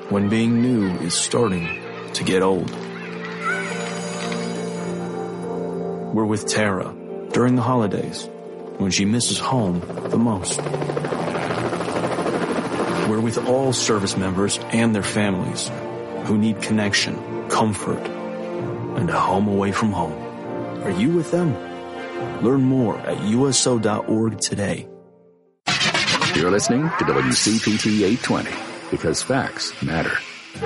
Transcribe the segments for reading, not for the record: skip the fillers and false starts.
when being new is starting to get old. We're with Tara during the holidays when she misses home the most. We're with all service members and their families who need connection, comfort, and a home away from home. Are you with them? Learn more at USO.org today. You're listening to WCPT 820 because facts matter.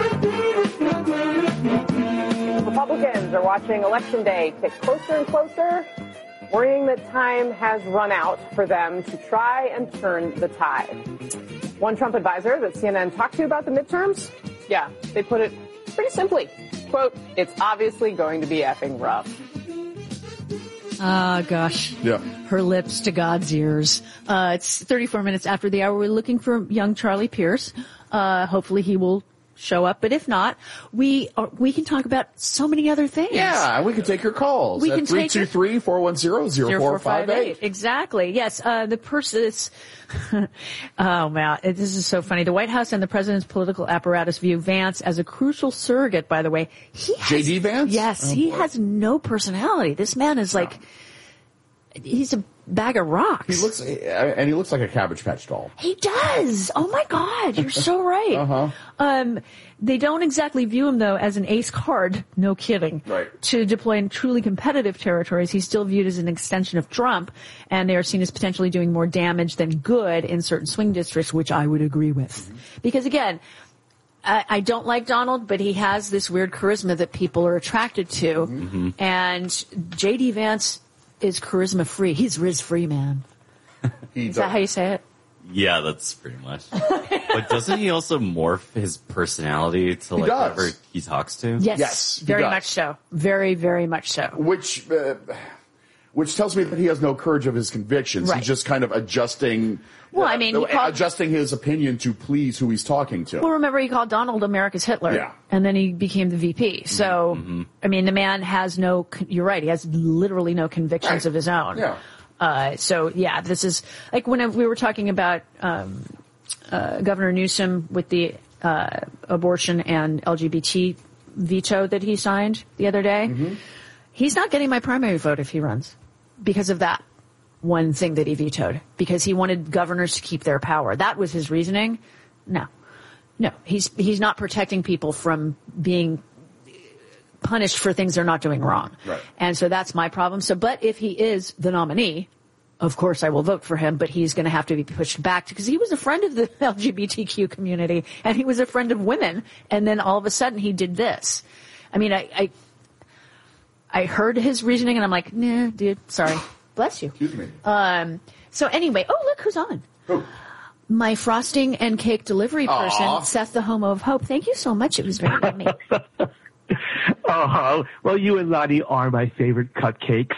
Republicans are watching Election Day tick closer and closer, worrying that time has run out for them to try and turn the tide. One Trump advisor that CNN talked to about the midterms, they put it pretty simply. Quote, it's obviously going to be effing rough. Gosh. Yeah. Her lips to God's ears. It's 34 minutes after the hour. We're looking for young Charlie Pierce. Hopefully he will show up. But if not, we can talk about so many other things. Yeah, and we can take your calls at 323-410-0458. Exactly. Yes. The person is, oh man, this is so funny. The White House and the president's political apparatus view Vance as a crucial surrogate, by the way. J.D. Vance? Yes. He has no personality. This man is like, he's a bag of rocks. He looks like a Cabbage Patch doll. He does. Oh my God, you're so right. They don't exactly view him though as an ace card. No kidding. Right. To deploy in truly competitive territories, he's still viewed as an extension of Trump, and they are seen as potentially doing more damage than good in certain swing districts, which I would agree with. Mm-hmm. Because again, I don't like Donald, but he has this weird charisma that people are attracted to, mm-hmm. and J.D. Vance is charisma free. He's Riz free, man. Is that how you say it? Yeah, that's pretty much. But doesn't he also morph his personality to like whoever he talks to? Yes, very much so. Very, very much so. Which tells me that he has no courage of his convictions. Right. He's just kind of adjusting. Well, I mean, adjusting his opinion to please who he's talking to. Well, remember he called Donald America's Hitler. Yeah. And then he became the VP. So, mm-hmm. I mean, the man has you're right, he has literally no convictions of his own. Yeah. This is like when we were talking about Governor Newsom with the abortion and LGBT veto that he signed the other day. Mm-hmm. He's not getting my primary vote if he runs because of that one thing that he vetoed, because he wanted governors to keep their power. That was his reasoning. No, he's not protecting people from being punished for things they're not doing wrong. Right. And so that's my problem. But if he is the nominee, of course I will vote for him, but he's going to have to be pushed back because he was a friend of the LGBTQ community and he was a friend of women. And then all of a sudden he did this. I mean, I heard his reasoning and I'm like, nah, dude, sorry. Bless you. Excuse me. So anyway, look who's on. Who? My frosting and cake delivery person, Seth the Homo of Hope. Thank you so much. It was very yummy. Oh, well, you and Lottie are my favorite cupcakes.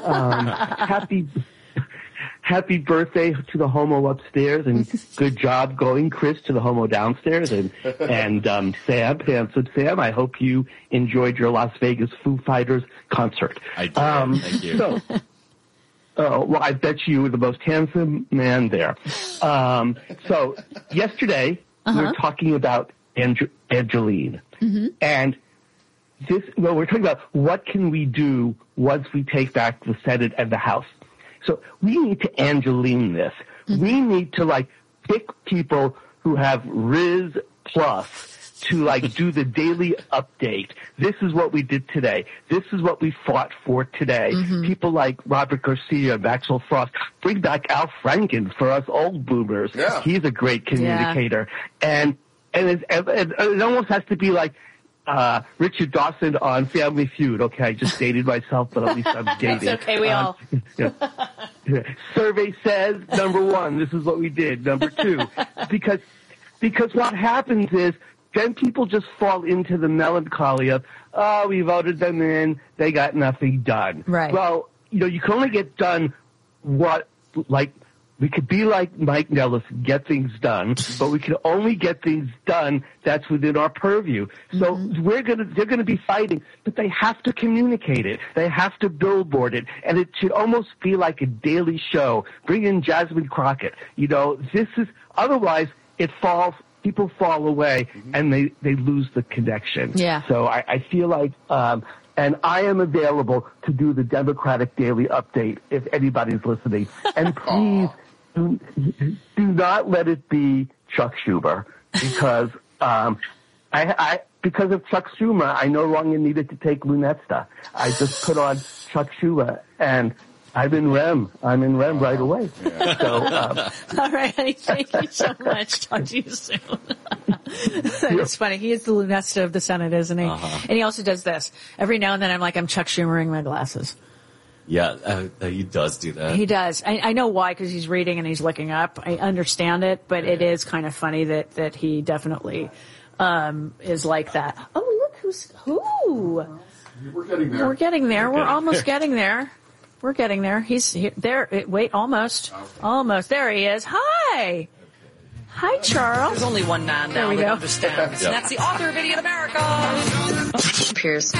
Happy birthday to the homo upstairs, and good job going, Chris, to the homo downstairs. And Sam, handsome Sam, I hope you enjoyed your Las Vegas Foo Fighters concert. I did. Thank you. Well, I bet you were the most handsome man there. So yesterday we were talking about Angeline, and we're talking about what can we do once we take back the Senate and the House. So we need to Angeline this. We need to pick people who have Riz Plus to do the daily update. This is what we did today. This is what we fought for today. People like Robert Garcia, Maxwell Frost. Bring back Al Franken for us old boomers. Yeah. He's a great communicator. Yeah. And it almost has to be like Richard Dawson on Family Feud. Okay, I just dated myself, but at least I'm dating. It's okay, we all. Survey says, number one, this is what we did. Number two, because what happens is then people just fall into the melancholy of, we voted them in, they got nothing done. Right. Well, you can only get done we could be like Mike Nellis, get things done, but we can only get things done that's within our purview. So they're going to be fighting, but they have to communicate it. They have to billboard it, and it should almost be like a daily show. Bring in Jasmine Crockett. Otherwise it falls people fall away and they lose the connection. Yeah. So I feel like, and I am available to do the Democratic Daily Update if anybody's listening. And please do not let it be Chuck Schumer, because because of Chuck Schumer, I no longer needed to take Lunesta. I just put on Chuck Schumer, and I'm in REM right away. Yeah. So, all right, honey. Thank you so much. Talk to you soon. It's funny. He is the Lunesta of the Senate, isn't he? And he also does this. Every now and then I'm like, I'm Chuck Schumering my glasses. Yeah, he does do that. He does. I know why, because he's reading and he's looking up. I understand it, but it is kind of funny that he definitely is like that. Oh, look who. We're getting there. We're getting there. We're almost getting there. We're getting there. He's there. Wait, almost. Okay. Almost. There he is. Hi. Hi, Charles. There's only one man now that understands. And that's the author of Idiot America. Pierce.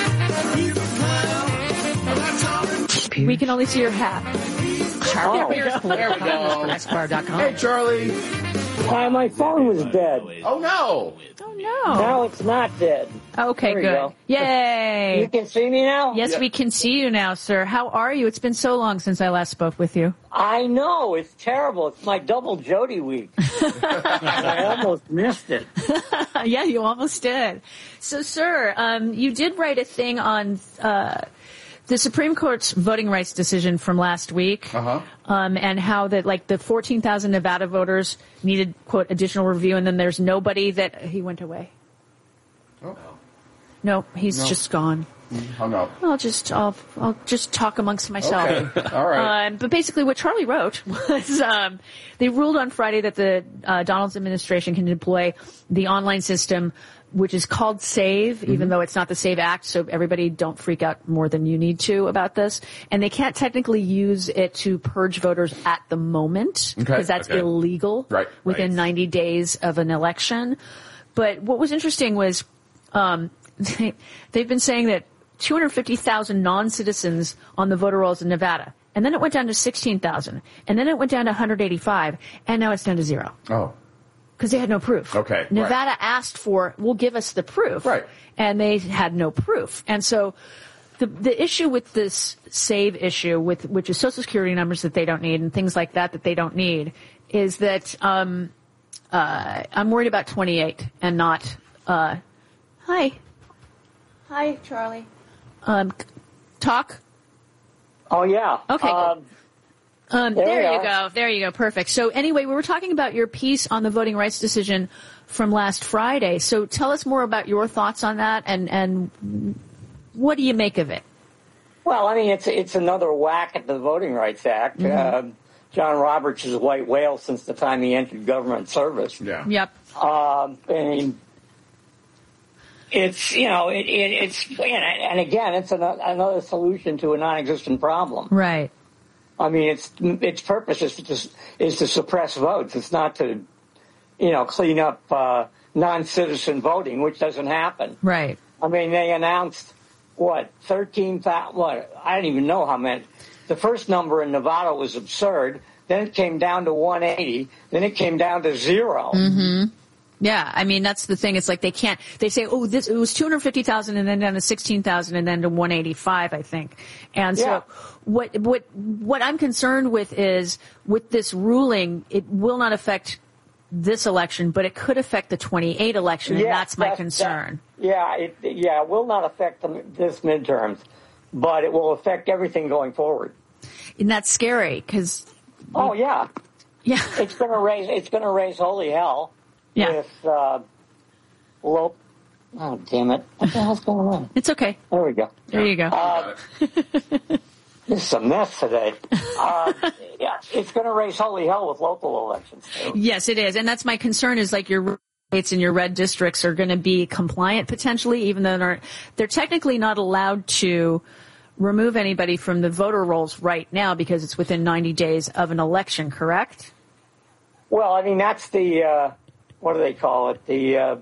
We can only see your hat. Charlie Pierce. There we go. Xbar.com. Hey, Charlie. My phone was dead. Oh, no. Oh, no. Now it's not dead. Okay, There we good. go. Yay. You can see me now? Yes, we can see you now, sir. How are you? It's been so long since I last spoke with you. I know. It's terrible. It's my double Jody week. I almost missed it. Yeah, you almost did. So, sir, you did write a thing on the Supreme Court's voting rights decision from last week, and how that, like, the 14,000 Nevada voters needed, quote, additional review, and then there's nobody that he went away. Oh. No, he's just gone. Hung up. I'll just talk amongst myself. Okay. All right. But basically what Charlie wrote was, they ruled on Friday that the Donald's administration can deploy the online system, which is called SAVE, even though it's not the SAVE Act, so everybody don't freak out more than you need to about this. And they can't technically use it to purge voters at the moment, because that's illegal within 90 days of an election. But what was interesting was they've been saying that 250,000 non-citizens on the voter rolls in Nevada. And then it went down to 16,000. And then it went down to 185. And now it's down to 0. Oh. Because they had no proof. Okay. Nevada asked for, well, give us the proof. Right. And they had no proof. And so the issue with this SAVE issue, which is Social Security numbers that they don't need and things like that they don't need, is that I'm worried about 28 and not hi, Charlie. Talk. Oh, yeah. Okay. There you go. Perfect. So anyway, we were talking about your piece on the voting rights decision from last Friday. So tell us more about your thoughts on that, and what do you make of it? Well, I mean, it's another whack at the Voting Rights Act. John Roberts is a white whale since the time he entered government service. Yeah. Yep. And it's, and again, it's another solution to a non-existent problem. Right. I mean, its purpose is to suppress votes. It's not to, clean up non-citizen voting, which doesn't happen. Right. I mean, they announced 13,000. I don't even know how many. The first number in Nevada was absurd. Then it came down to 180. Then it came down to 0. Mm-hmm. Yeah, I mean, that's the thing. It's like they say, it was 250,000 and then down to 16,000 and then to 185, I think. And so what I'm concerned with is, with this ruling, it will not affect this election, but it could affect the 28 election, and that's my concern. It will not affect this midterms, but it will affect everything going forward. And that's scary, because... Oh, yeah. Yeah. It's going to raise holy hell. Yeah. Oh, damn it. What the hell's going on? It's okay. There we go. There you go. This is a mess today. It's going to raise holy hell with local elections, too. Yes, it is. And that's my concern, is like your states and your red districts are going to be compliant potentially, even though they're technically not allowed to remove anybody from the voter rolls right now because it's within 90 days of an election, correct? Well, I mean, that's the... what do they call it? It's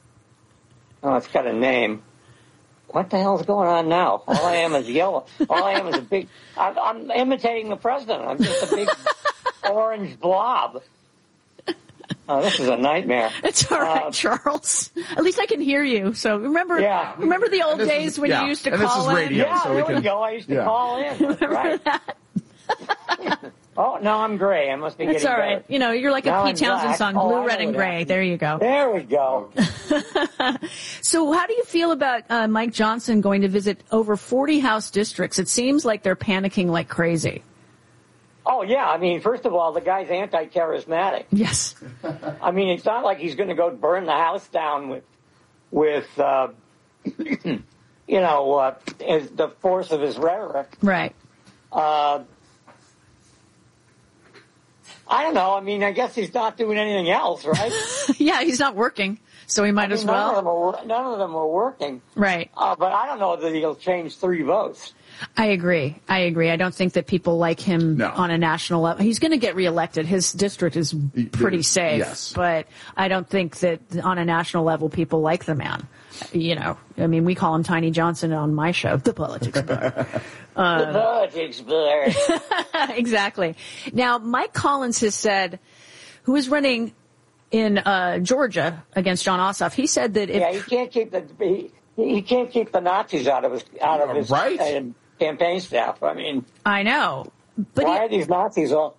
got a name. What the hell's going on now? All I am is yellow. All I am is a big... I'm imitating the president. I'm just a big orange blob. Oh, this is a nightmare. It's all right, Charles. At least I can hear you. So remember the old days when you used to call in? This is radio, yeah, so there we go. I used to call in. That's right. That? Oh, no, I'm gray. I must be getting better. It's all right. You know, you're like a Pete Townsend song, Blue, Red, and Gray. There you go. There we go. So how do you feel about Mike Johnson going to visit over 40 House districts? It seems like they're panicking like crazy. Oh, yeah. I mean, first of all, the guy's anti-charismatic. Yes. I mean, it's not like he's going to go burn the house down with the force of his rhetoric. Right. I don't know. I mean, I guess he's not doing anything else, right? Yeah, he's not working, so he might as well. None of them are working. Right. But I don't know that he'll change 3 votes. I agree. I don't think that people like him on a national level. He's going to get reelected. His district is pretty safe. Yes. But I don't think that on a national level people like the man. You know, I mean, we call him Tiny Johnson on my show, The Politics Bar. The Politics Bar. Exactly. Now, Mike Collins has said, who is running in Georgia against Jon Ossoff, he said that if he can't keep the Nazis out of his campaign staff. I mean, I know. But why are these Nazis all?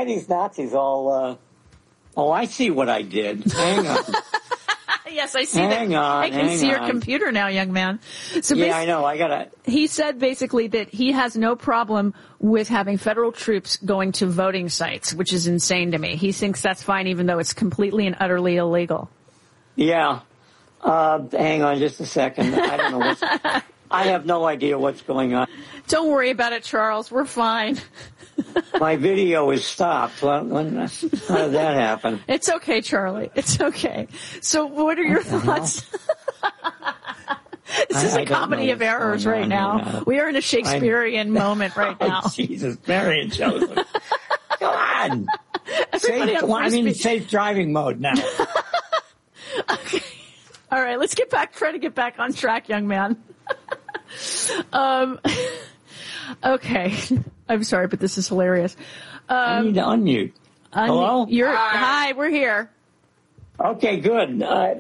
Oh, I see what I did. Hang on. Yes, I see that. I can see your computer now, young man. So I know. I gotta. He said basically that he has no problem with having federal troops going to voting sites, which is insane to me. He thinks that's fine, even though it's completely and utterly illegal. Yeah. Hang on just a second. I don't know I have no idea what's going on. Don't worry about it, Charles. We're fine. My video is stopped. How did that happen? It's okay, Charlie. It's okay. So what are your thoughts? This is a comedy of errors right now. We are in a Shakespearean moment right now. Oh, Jesus, Mary and Joseph. Come on. Safe driving mode now. Okay. All right, let's try to get back on track, young man. Okay. I'm sorry, but this is hilarious. I need to unmute. Hello? Hi, we're here. Okay, good.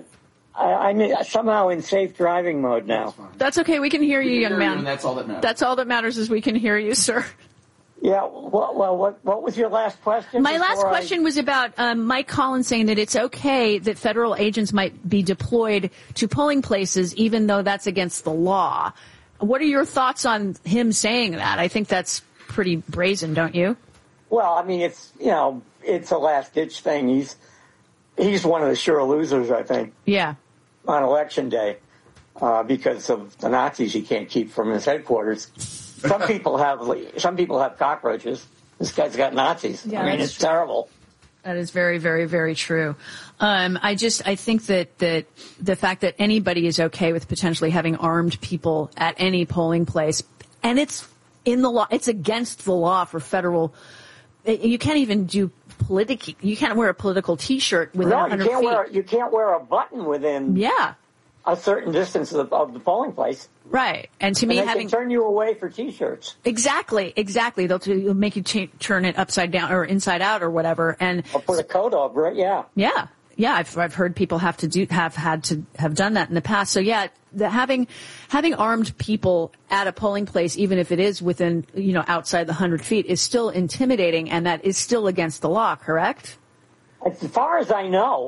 I'm somehow in safe driving mode now. That's okay. We can hear you, young man. And that's all that matters. That's all that matters is we can hear you, sir. Yeah. Well, what was your last question? My last question was about Mike Collins saying that it's okay that federal agents might be deployed to polling places, even though that's against the law. What are your thoughts on him saying that? I think that's pretty brazen, don't you? Well, I mean, it's a last-ditch thing. He's one of the sure losers, I think. Yeah. On election day, because of the Nazis he can't keep from his headquarters. Some people have cockroaches. This guy's got Nazis. Yeah, I mean, it's terrible. That is very, very, very true. I think that the fact that anybody is okay with potentially having armed people at any polling place, and it's in the law, it's against the law for federal. You can't even do you can't wear a political T-shirt within 100 feet. You can't wear a button within. Yeah. A certain distance of the polling place. Right. And to me, they can turn you away for T-shirts. Exactly. They'll make you turn it upside down or inside out or whatever. And or put a coat over it. Yeah. Yeah. Yeah. I've heard people have had to have done that in the past. So yeah, having armed people at a polling place, even if it is within, outside the 100 feet, is still intimidating, and that is still against the law. Correct? As far as I know.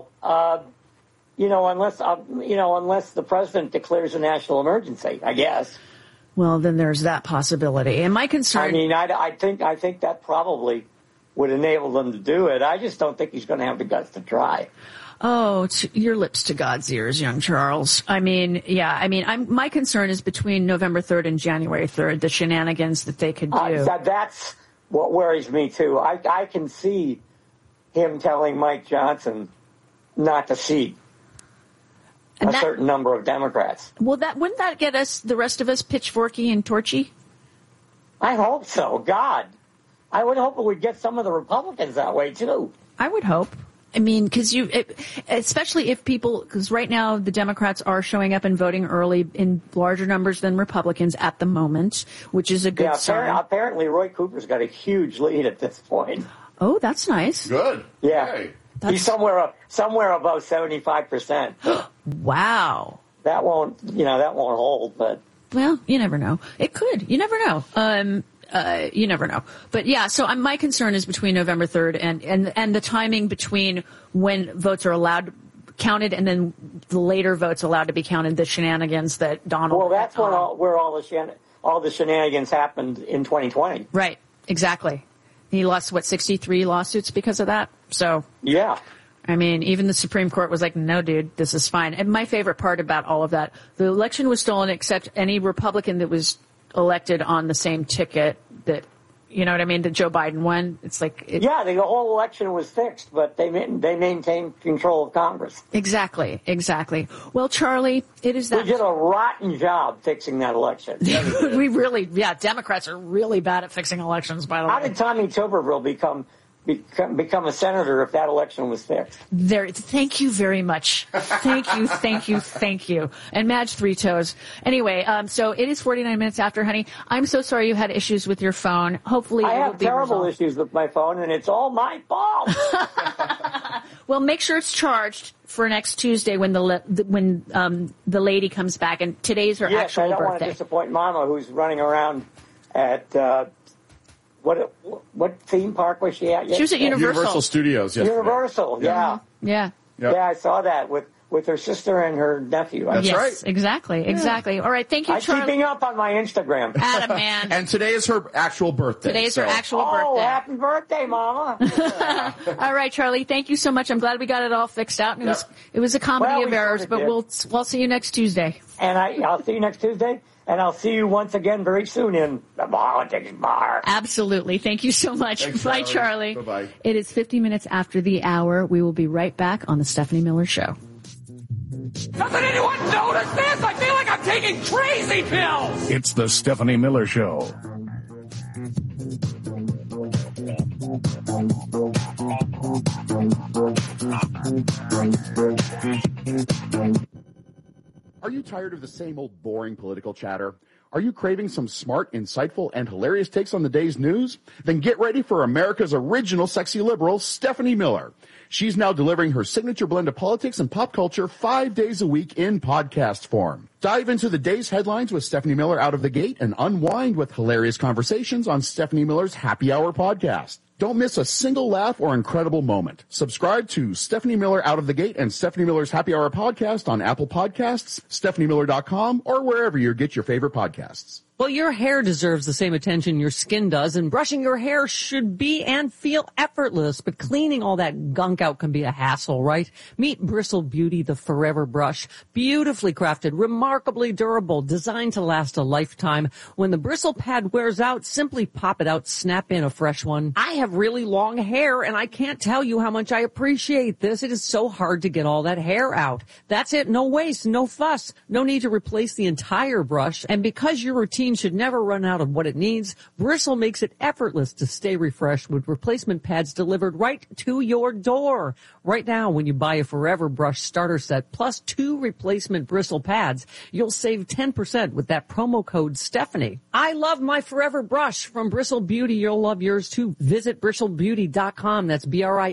Unless the president declares a national emergency, I guess. Well, then there's that possibility. And my concern. I mean, I think that probably would enable them to do it. I just don't think he's going to have the guts to try. Oh, your lips to God's ears, young Charles. I mean, yeah. My concern is between November 3rd and January 3rd, the shenanigans that they could do. That's what worries me too. I can see him telling Mike Johnson not to seat a certain number of Democrats. Well, wouldn't that get the rest of us, pitchforky and torchy? I hope so. God, I would hope it would get some of the Republicans that way too. I would hope. I mean, because especially if because right now the Democrats are showing up and voting early in larger numbers than Republicans at the moment, which is a good sign. Apparently Roy Cooper's got a huge lead at this point. Oh, that's nice. Good. Yeah. Hey. He's somewhere above 75%. Wow. That won't hold, but. Well, you never know. It could. You never know. You never know. But yeah, so my concern is between November 3rd and the timing between when votes are allowed counted and then the later votes allowed to be counted, the shenanigans that Donald. Well, that's where all the shenanigans happened in 2020. Right. Exactly. He lost 63 lawsuits because of that. So. Yeah. I mean, even the Supreme Court was like, no, dude, this is fine. And my favorite part about all of that, the election was stolen except any Republican that was elected on the same ticket that, you know what I mean, that Joe Biden won. It's like... Yeah, the whole election was fixed, but they maintained control of Congress. Exactly. Well, Charlie, it is that... We did a rotten job fixing that election. We really, Democrats are really bad at fixing elections, by the way. How did Tommy Tuberville become a senator if that election was fixed? Thank you very much. Thank you. And Madge Three Toes. Anyway, so it is 49 minutes after, honey. I'm so sorry you had issues with your phone. Hopefully I have terrible issues with my phone, and it's all my fault. Well, make sure it's charged for next Tuesday when the lady comes back, and today's her actual birthday. Yes, I don't want to disappoint Mama, who's running around at what theme park was she at? She was at Universal. Universal Studios. Yesterday. Universal, yeah. Yeah, I saw that with her sister and her nephew. That's right. Exactly. All right, thank you, Charlie. I'm keeping up on my Instagram. Atta man. And today is her actual birthday. Her actual birthday. Oh, happy birthday, Mama. All right, Charlie, thank you so much. I'm glad we got it all fixed out. And it was a comedy of errors, but we'll see you next Tuesday. And I'll see you next Tuesday. And I'll see you once again very soon in the Politics Bar. Absolutely. Thank you so much. Thanks, Bye, Charlie. Bye-bye. It is 50 minutes after the hour. We will be right back on the Stephanie Miller Show. Doesn't anyone notice this? I feel like I'm taking crazy pills. It's the Stephanie Miller Show. Are you tired of the same old boring political chatter? Are you craving some smart, insightful, and hilarious takes on the day's news? Then get ready for America's original sexy liberal, Stephanie Miller. She's now delivering her signature blend of politics and pop culture 5 days a week in podcast form. Dive into the day's headlines with Stephanie Miller out of the gate and unwind with hilarious conversations on Stephanie Miller's Happy Hour podcast. Don't miss a single laugh or incredible moment. Subscribe to Stephanie Miller Out of the Gate and Stephanie Miller's Happy Hour podcast on Apple Podcasts, StephanieMiller.com, or wherever you get your favorite podcasts. Well, your hair deserves the same attention your skin does, and brushing your hair should be and feel effortless, but cleaning all that gunk out can be a hassle, right? Meet Bristle Beauty, the Forever Brush. Beautifully crafted, remarkably durable, designed to last a lifetime. When the bristle pad wears out, simply pop it out, snap in a fresh one. I have really long hair, and I can't tell you how much I appreciate this. It is so hard to get all that hair out. That's it, no waste, no fuss, no need to replace the entire brush, and because your routine should never run out of what it needs, Bristle makes it effortless to stay refreshed with replacement pads delivered right to your door. Right now, when you buy a Forever Brush starter set plus 2 replacement bristle pads, you'll save 10% with that promo code Stephanie. I love my Forever Brush from Bristle Beauty. You'll love yours too. Visit bristlebeauty.com. That's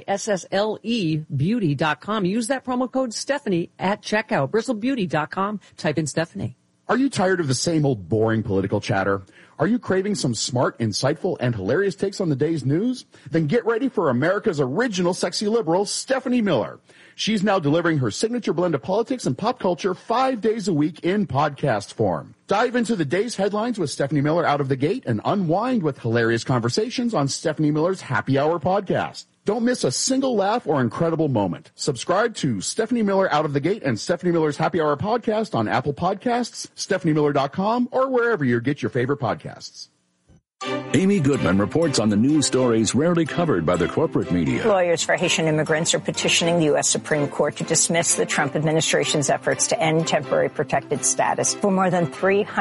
BRISSLE beauty.com. Use that promo code Stephanie at checkout. Bristlebeauty.com. Type in Stephanie. Are you tired of the same old boring political chatter? Are you craving some smart, insightful, and hilarious takes on the day's news? Then get ready for America's original sexy liberal, Stephanie Miller. She's now delivering her signature blend of politics and pop culture 5 days a week in podcast form. Dive into the day's headlines with Stephanie Miller out of the gate and unwind with hilarious conversations on Stephanie Miller's Happy Hour podcast. Don't miss a single laugh or incredible moment. Subscribe to Stephanie Miller Out of the Gate and Stephanie Miller's Happy Hour podcast on Apple Podcasts, StephanieMiller.com, or wherever you get your favorite podcasts. Amy Goodman reports on the news stories rarely covered by the corporate media. Lawyers for Haitian immigrants are petitioning the U.S. Supreme Court to dismiss the Trump administration's efforts to end temporary protected status for more than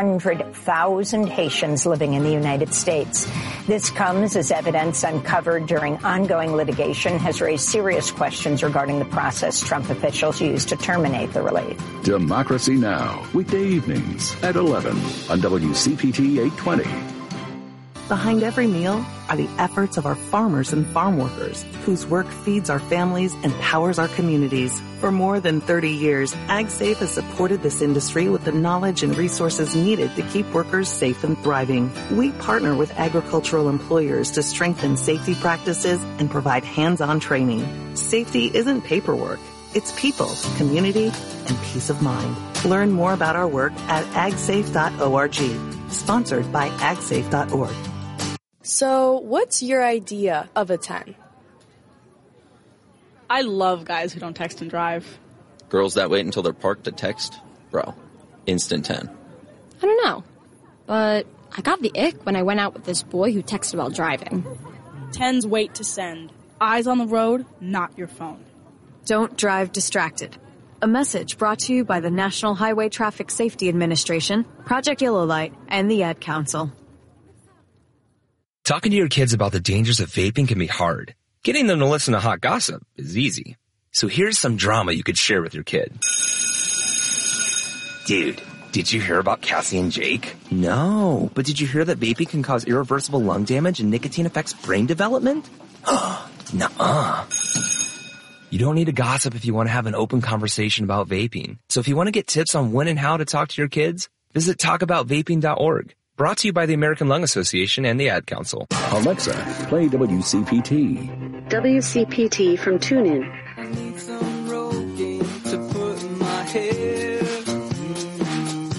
300,000 Haitians living in the United States. This comes as evidence uncovered during ongoing litigation has raised serious questions regarding the process Trump officials used to terminate the relief. Democracy Now! Weekday evenings at 11 on WCPT 820. Behind every meal are the efforts of our farmers and farm workers, whose work feeds our families and powers our communities. For more than 30 years, AgSafe has supported this industry with the knowledge and resources needed to keep workers safe and thriving. We partner with agricultural employers to strengthen safety practices and provide hands-on training. Safety isn't paperwork. It's people, community, and peace of mind. Learn more about our work at agsafe.org. Sponsored by agsafe.org. So, what's your idea of a 10? I love guys who don't text and drive. Girls that wait until they're parked to text? Bro, instant 10. I don't know, but I got the ick when I went out with this boy who texted while driving. 10s wait to send. Eyes on the road, not your phone. Don't drive distracted. A message brought to you by the National Highway Traffic Safety Administration, Project Yellow Light, and the Ad Council. Talking to your kids about the dangers of vaping can be hard. Getting them to listen to hot gossip is easy. So here's some drama you could share with your kid. Dude, did you hear about Cassie and Jake? No, but did you hear that vaping can cause irreversible lung damage and nicotine affects brain development? Nuh-uh. You don't need to gossip if you want to have an open conversation about vaping. So if you want to get tips on when and how to talk to your kids, visit talkaboutvaping.org. Brought to you by the American Lung Association and the Ad Council. Alexa, play WCPT. WCPT from TuneIn. I need some Rogaine to put in my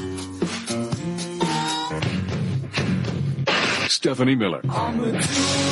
hair. Stephanie Miller.